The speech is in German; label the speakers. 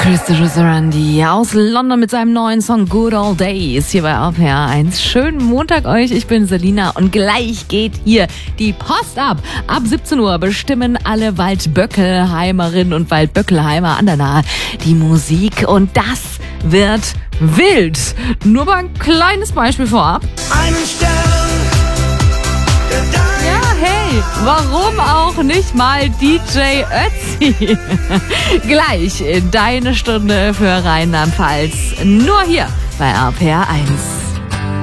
Speaker 1: Christopher Sarandi aus London mit seinem neuen Song Good Old Days hier bei RPR 1. Schönen Montag euch, ich bin Selina und gleich geht hier die Post ab. Ab 17 Uhr bestimmen alle Waldböckelheimerinnen und Waldböckelheimer an der Nahe die Musik und das wird wild. Nur mal ein kleines Beispiel vorab.
Speaker 2: Einen Stern,
Speaker 1: Hey, warum auch nicht mal DJ Ötzi? Gleich in deine Stunde für Rheinland-Pfalz. Nur hier bei RPR 1.